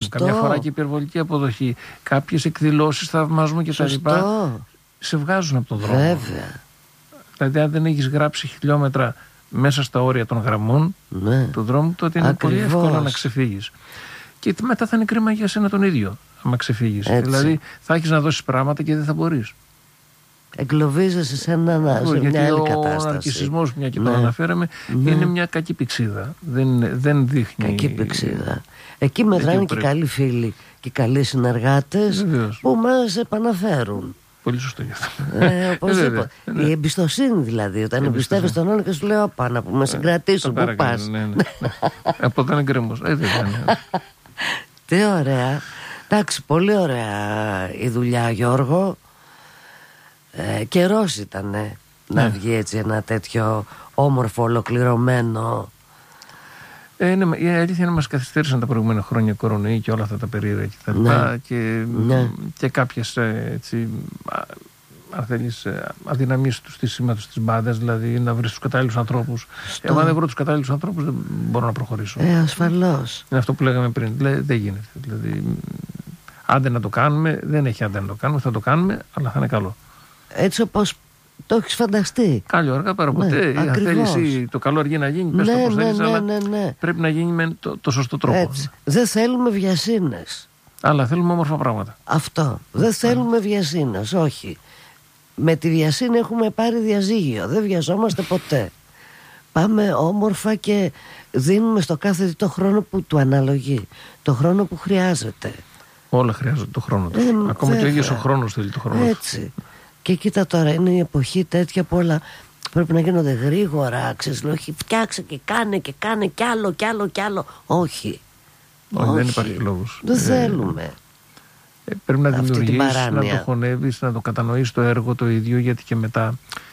Καμιά φορά και υπερβολική αποδοχή. Κάποιες εκδηλώσεις θαυμασμού και τα λοιπά σε βγάζουν από τον δρόμο. Βέβαια. Δηλαδή, αν δεν έχεις γράψει χιλιόμετρα μέσα στα όρια των γραμμών του δρόμου, τότε είναι πολύ εύκολο να ξεφύγεις. Και μετά θα είναι κρίμα για σένα τον ίδιο, άμα ξεφύγεις. Δηλαδή, θα έχεις να δώσεις πράγματα και δεν θα μπορείς. Εγκλωβίζεσαι σε μια άλλη κατάσταση. Ο ναρκισσισμός, μια και το αναφέραμε, είναι μια κακή πηξίδα. Δεν δείχνει. Κακή πηξίδα. Εκεί μετράνε και καλοί φίλοι και καλοί συνεργάτες που μας επαναφέρουν. Πολύ σωστό γι' αυτό. Οπωσδήποτε. Η εμπιστοσύνη δηλαδή. Όταν εμπιστεύεσαι τον άλλον και σου λέω πάνω που με συγκρατήσουν, πού πας. Από όταν είναι γκρέμος. Τι ωραία. Εντάξει, πολύ ωραία η δουλειά, Γιώργο. Καιρός ήτανε να βγει έτσι ένα τέτοιο όμορφο, ολοκληρωμένο. Η αλήθεια είναι μας καθυστέρησαν τα προηγούμενα χρόνια κορονοϊή και όλα αυτά τα περίεργα και τα λοιπά και κάποιες έτσι, αν θέλεις, αδυναμίες του στήσιματος της μπάντας, δηλαδή να βρεις τους κατάλληλους ανθρώπους. Αν δεν βρω τους κατάλληλους ανθρώπους δεν μπορώ να προχωρήσω. Ασφαλώς. Είναι αυτό που λέγαμε πριν, δεν γίνεται. Δηλαδή, άντε να το κάνουμε, δεν έχει άντε να το κάνουμε, θα το κάνουμε, αλλά θα είναι καλό. Έτσι όπως το έχεις φανταστεί. Καλό αργά παρά ποτέ. Αν θέλεις το καλό αργεί να γίνει, πες το όπως θέλεις, αλλά πρέπει να γίνει με το σωστό τρόπο. Έτσι. Δεν θέλουμε βιασύνες. Αλλά θέλουμε όμορφα πράγματα. Αυτό. Δεν θέλουμε βιασύνες, όχι. Με τη βιασύνη έχουμε πάρει διαζύγιο. Δεν βιαζόμαστε ποτέ. Πάμε όμορφα και δίνουμε στο κάθε το χρόνο που του αναλογεί. Το χρόνο που χρειάζεται. Όλα χρειάζονται το χρόνο του. Ακόμα και ο ίδιος ο χρόνος θέλει το χρόνο. Έτσι. Και κοίτα τώρα, είναι η εποχή τέτοια που όλα πρέπει να γίνονται γρήγορα. Ξέρεις, όχι, φτιάξε και κάνε κι άλλο. Όχι. Δεν υπάρχει λόγος. Δεν θέλουμε. Πρέπει να δημιουργήσεις, να το χωνεύεις, να το κατανοήσεις το έργο το ίδιο, γιατί και μετά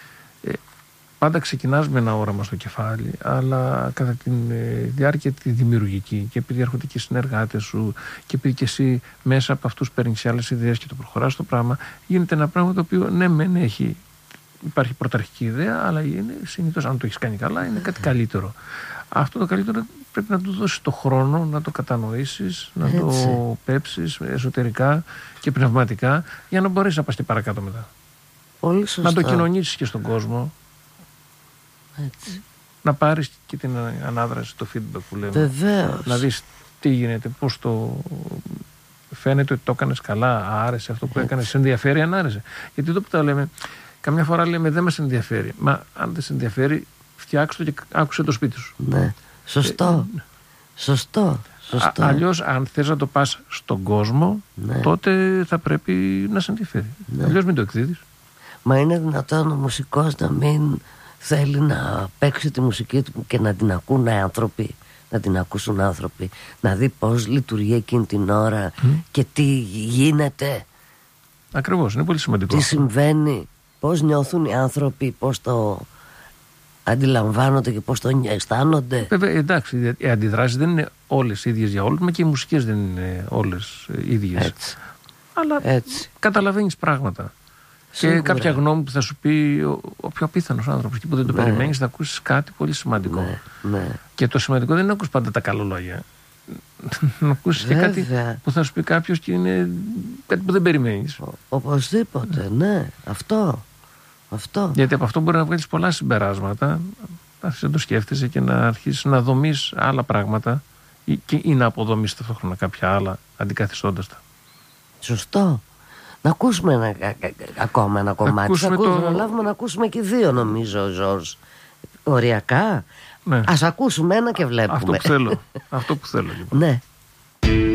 πάντα ξεκινάς με ένα όραμα στο κεφάλι, αλλά κατά τη διάρκεια τη δημιουργική, και επειδή έρχονται και οι συνεργάτες σου και επειδή και εσύ μέσα από αυτούς παίρνεις άλλες ιδέες και το προχωράς στο πράγμα, γίνεται ένα πράγμα το οποίο μεν υπάρχει πρωταρχική ιδέα, αλλά είναι συνήθως, αν το έχεις κάνει καλά, είναι κάτι καλύτερο. Αυτό το καλύτερο πρέπει να του δώσεις το χρόνο, να το κατανοήσεις, να το πέψεις εσωτερικά και πνευματικά, για να μπορέσεις να πας και παρακάτω μετά. Πολύ σωστά. Να το κοινωνήσεις και στον κόσμο. Έτσι. Να πάρεις και την ανάδραση, το feedback που λέμε. Βεβαίως. Να δεις τι γίνεται, πώς το φαίνεται ότι το έκανες καλά, άρεσε αυτό που έκανες, σε ενδιαφέρει, αν άρεσε. Γιατί εδώ που τα λέμε, καμιά φορά λέμε δεν μας ενδιαφέρει. Μα αν δεν σε ενδιαφέρει, φτιάξτε το και άκουσε το σπίτι σου. Ναι, σωστό. Αλλιώς, αν θες να το πας στον κόσμο, τότε θα πρέπει να σε ενδιαφέρει. Αλλιώς μην το εκδίδεις. Μα είναι δυνατόν ο μουσικός να μην θέλει να παίξει τη μουσική του και να την ακούν άνθρωποι, να την ακούσουν άνθρωποι, να δει πώς λειτουργεί εκείνη την ώρα και τι γίνεται. Ακριβώς, είναι πολύ σημαντικό. Τι συμβαίνει, πώς νιώθουν οι άνθρωποι, πώς το αντιλαμβάνονται και πώς το αισθάνονται. Βέβαια, εντάξει, οι αντιδράσεις δεν είναι όλες ίδιες για όλους, μα και οι μουσικές δεν είναι όλες ίδιες. Έτσι. Αλλά καταλαβαίνεις πράγματα. Και κάποια γνώμη που θα σου πει ο πιο απίθανος άνθρωπος και που δεν το περιμένεις, θα ακούσεις κάτι πολύ σημαντικό. Ναι. Και το σημαντικό δεν είναι να ακούσεις πάντα τα καλά λόγια. Να ακούσεις και κάτι που θα σου πει κάποιος και είναι κάτι που δεν περιμένεις. Οπωσδήποτε, ναι. Αυτό. Γιατί από αυτό μπορεί να βγάλεις πολλά συμπεράσματα, να το σκέφτεσαι και να αρχίσεις να δομείς άλλα πράγματα ή να αποδομήσεις ταυτόχρονα κάποια άλλα αντικαθιστώντας τα. Σωστό. Να ακούσουμε ακόμα ένα κομμάτι. Θα προλάβουμε να ακούσουμε και δύο, νομίζω, Ζορζ. Οριακά. Ας ακούσουμε ένα και βλέπουμε. Αυτό που θέλω. Λοιπόν. Ναι.